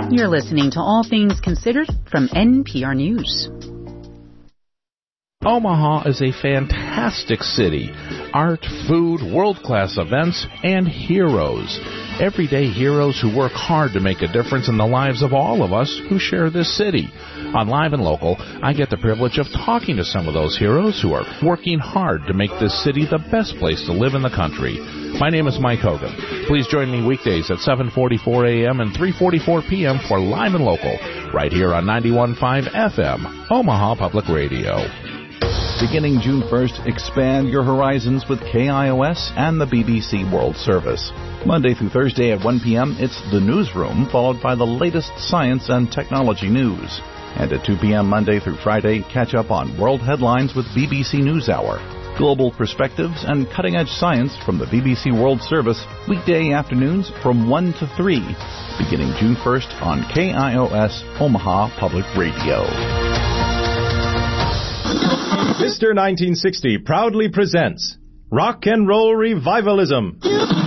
You're listening to All Things Considered from NPR News. Omaha is a fantastic city. Art, food, world-class events, and heroes. Everyday heroes who work hard to make a difference in the lives of all of us who share this city. On Live and Local, I get the privilege of talking to some of those heroes who are working hard to make this city the best place to live in the country. My name is Mike Hogan. Please join me weekdays at 7:44 a.m. and 3:44 p.m. for Live and Local, right here on 91.5 FM, Omaha Public Radio. Beginning June 1st, expand your horizons with KIOS and the BBC World Service. Monday through Thursday at 1 p.m., it's The Newsroom, followed by the latest science and technology news. And at 2 p.m. Monday through Friday, catch up on world headlines with BBC NewsHour. Global perspectives and cutting-edge science from the BBC World Service, weekday afternoons from 1 to 3, beginning June 1st on KIOS Omaha Public Radio. Mr. 1960 proudly presents Rock and Roll Revivalism.